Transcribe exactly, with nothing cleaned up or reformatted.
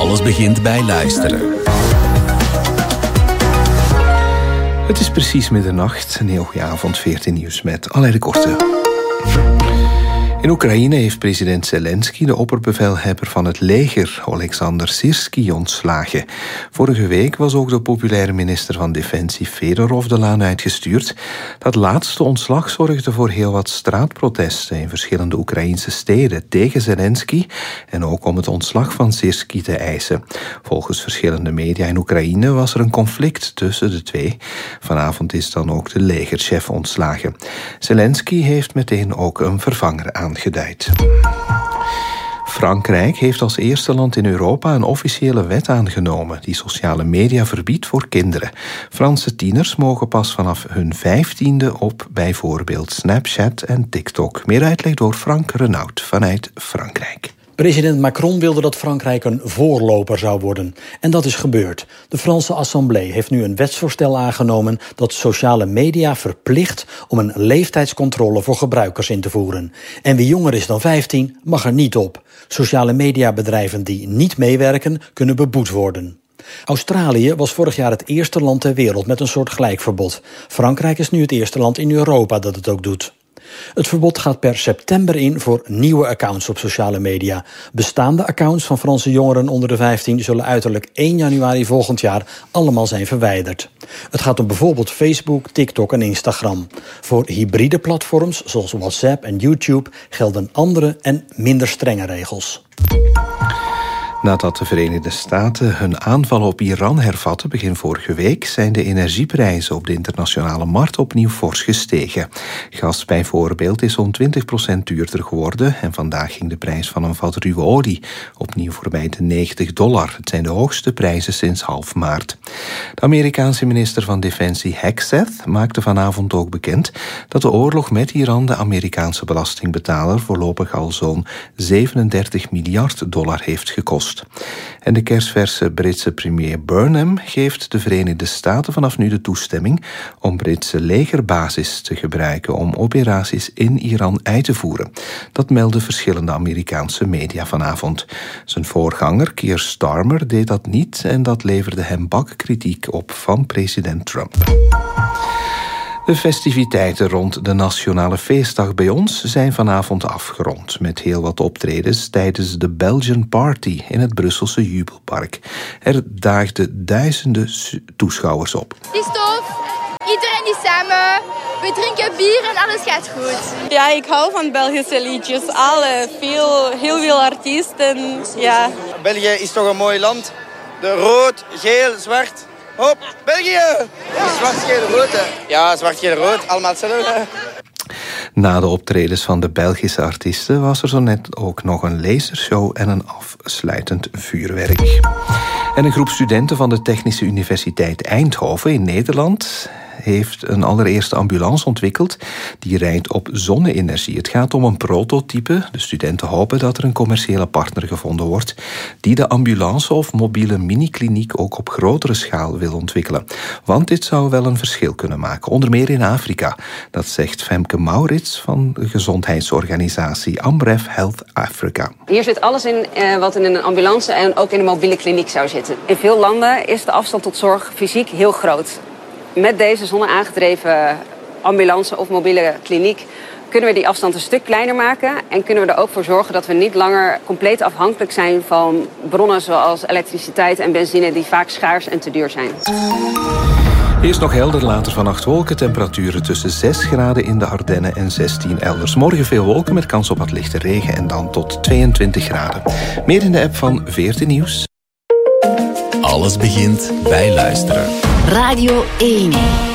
Alles begint bij luisteren. Het is precies middernacht. Een heel goede avond, veertien Nieuws met Alain de Korte. In Oekraïne heeft president Zelensky de opperbevelhebber van het leger, Oleksandr Syrskij, ontslagen. Vorige week was ook de populaire minister van Defensie Fedorov de laan uitgestuurd. Dat laatste ontslag zorgde voor heel wat straatprotesten in verschillende Oekraïnse steden tegen Zelensky en ook om het ontslag van Syrskij te eisen. Volgens verschillende media in Oekraïne was er een conflict tussen de twee. Vanavond is dan ook de legerchef ontslagen. Zelensky heeft meteen ook een vervanger aangestuurd. Aangeduid. Frankrijk heeft als eerste land in Europa een officiële wet aangenomen die sociale media verbiedt voor kinderen. Franse tieners mogen pas vanaf hun vijftiende op bijvoorbeeld Snapchat en TikTok. Meer uitleg door Frank Renaud vanuit Frankrijk. President Macron wilde dat Frankrijk een voorloper zou worden. En dat is gebeurd. De Franse Assemblée heeft nu een wetsvoorstel aangenomen dat sociale media verplicht om een leeftijdscontrole voor gebruikers in te voeren. En wie jonger is dan vijftien mag er niet op. Sociale mediabedrijven die niet meewerken kunnen beboet worden. Australië was vorig jaar het eerste land ter wereld met een soort gelijkverbod. Frankrijk is nu het eerste land in Europa dat het ook doet. Het verbod gaat per september in voor nieuwe accounts op sociale media. Bestaande accounts van Franse jongeren onder de vijftien zullen uiterlijk één januari volgend jaar allemaal zijn verwijderd. Het gaat om bijvoorbeeld Facebook, TikTok en Instagram. Voor hybride platforms zoals WhatsApp en YouTube gelden andere en minder strenge regels. Nadat de Verenigde Staten hun aanval op Iran hervatten begin vorige week, zijn de energieprijzen op de internationale markt opnieuw fors gestegen. Gas bijvoorbeeld is zo'n twintig procent duurder geworden en vandaag ging de prijs van een vat ruwe olie opnieuw voorbij de negentig dollar. Het zijn de hoogste prijzen sinds half maart. De Amerikaanse minister van Defensie Hegseth maakte vanavond ook bekend dat de oorlog met Iran de Amerikaanse belastingbetaler voorlopig al zo'n zevenendertig miljard dollar heeft gekost. En de kersverse Britse premier Burnham geeft de Verenigde Staten vanaf nu de toestemming om Britse legerbasis te gebruiken om operaties in Iran uit te voeren. Dat melden verschillende Amerikaanse media vanavond. Zijn voorganger Keir Starmer deed dat niet en dat leverde hem bakkritiek op van president Trump. De festiviteiten rond de Nationale Feestdag bij ons zijn vanavond afgerond met heel wat optredens tijdens de Belgian Party in het Brusselse Jubelpark. Er daagden duizenden toeschouwers op. Het is tof, iedereen is samen, we drinken bier en alles gaat goed. Ja, ik hou van Belgische liedjes, alle, veel, heel veel artiesten. Ja. België is toch een mooi land, de rood, geel, zwart. Hop, België! Zwart, geel, rood. Hè. Ja, zwart, geel, rood. Allemaal hetzelfde. Na de optredens van de Belgische artiesten was er zo net ook nog een lasershow en een afsluitend vuurwerk. En een groep studenten van de Technische Universiteit Eindhoven in Nederland heeft een allereerste ambulance ontwikkeld die rijdt op zonne-energie. Het gaat om een prototype. De studenten hopen dat er een commerciële partner gevonden wordt die de ambulance of mobiele minikliniek ook op grotere schaal wil ontwikkelen. Want dit zou wel een verschil kunnen maken, onder meer in Afrika. Dat zegt Femke Maurits van de gezondheidsorganisatie Amref Health Africa. Hier zit alles in uh, wat in een ambulance en ook in een mobiele kliniek zou zitten. In veel landen is de afstand tot zorg fysiek heel groot. Met deze zonne-aangedreven ambulance of mobiele kliniek kunnen we die afstand een stuk kleiner maken en kunnen we er ook voor zorgen dat we niet langer compleet afhankelijk zijn van bronnen zoals elektriciteit en benzine die vaak schaars en te duur zijn. Eerst nog helder, later vannacht wolken. Temperaturen tussen zes graden in de Ardennen en zestien elders. Morgen veel wolken met kans op wat lichte regen en dan tot tweeëntwintig graden. Meer in de app van veertien Nieuws. Alles begint bij luisteren. Radio één.